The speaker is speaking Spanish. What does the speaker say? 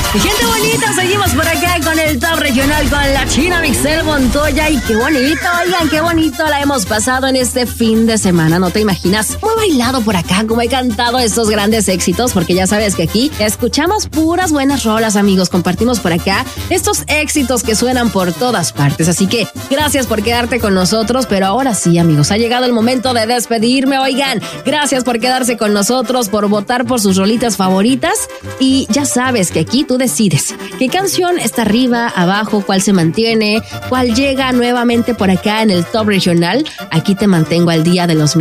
Y gente bonita, seguimos por acá con el Top Regional con la China Mixel Montoya. Y qué bonito, oigan, qué bonito la hemos pasado en este fin de semana. No te imaginas cómo he bailado por acá, cómo he cantado estos grandes éxitos, porque ya sabes que aquí escuchamos puras buenas rolas, amigos. Compartimos por acá estos éxitos que suenan por todas partes. Así que gracias por quedarte con nosotros. Pero ahora sí, amigos, ha llegado el momento de despedirme. Oigan, gracias por quedarse con nosotros, por votar por sus rolitas favoritas. Y ya sabes que aquí tú decides qué canción está arriba, abajo, cuál se mantiene, cuál llega nuevamente por acá en el Top Regional. Aquí te mantengo al día de los